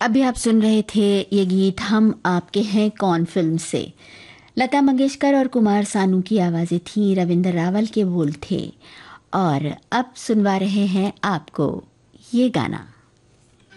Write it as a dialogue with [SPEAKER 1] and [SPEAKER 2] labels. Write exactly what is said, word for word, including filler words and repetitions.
[SPEAKER 1] अभी आप सुन रहे थे ये गीत हम आपके हैं कौन फिल्म से। लता मंगेशकर और कुमार सानू की आवाज़ें थीं, रविंद्र रावल के बोल थे। और अब सुनवा रहे हैं आपको ये गाना।